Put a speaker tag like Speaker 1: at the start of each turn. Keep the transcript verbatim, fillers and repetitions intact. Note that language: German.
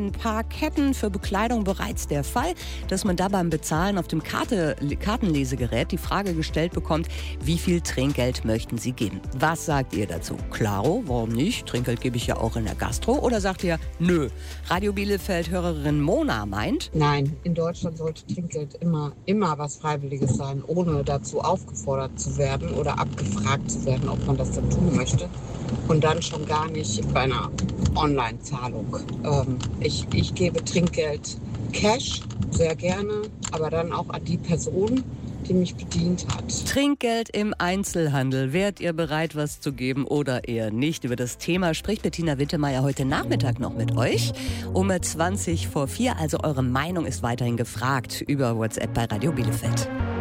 Speaker 1: ein paar Ketten für Bekleidung bereits der Fall, dass man da beim Bezahlen auf dem Karte, Kartenlesegerät die Frage gestellt bekommt, wie viel Trinkgeld möchten Sie geben? Was sagt ihr dazu? Klaro, warum nicht? Trinkgeld gebe ich ja auch in der Gastro. Oder sagt ihr, nö? Radio Bielefeld-Hörerin Mona meint,
Speaker 2: nein, in Deutschland sollte Trinkgeld immer, immer was Freiwilliges sein, ohne dazu aufgefordert zu werden oder abgefragt zu werden, ob man das dann tun möchte. Und dann schon gar nicht bei einer Online-Zahlung. Ähm, ich, ich gebe Trinkgeld Cash, sehr gerne, aber dann auch an die Person, die mich bedient hat.
Speaker 1: Trinkgeld im Einzelhandel. Wärt ihr bereit, was zu geben oder eher nicht? Über das Thema spricht Bettina Wittemeyer heute Nachmittag noch mit euch. Um zwanzig vor vier, also eure Meinung ist weiterhin gefragt über WhatsApp bei Radio Bielefeld.